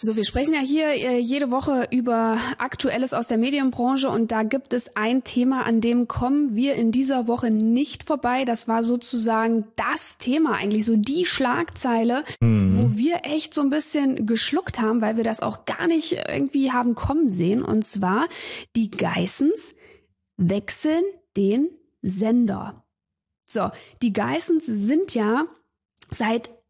So, wir sprechen ja hier jede Woche über Aktuelles aus der Medienbranche und da gibt es ein Thema, an dem kommen wir in dieser Woche nicht vorbei. Das war sozusagen das Thema, eigentlich so die Schlagzeile, wo wir echt so ein bisschen geschluckt haben, weil wir das auch gar nicht irgendwie haben kommen sehen. Und zwar, die Geissens wechseln den Sender. So, die Geissens sind ja seit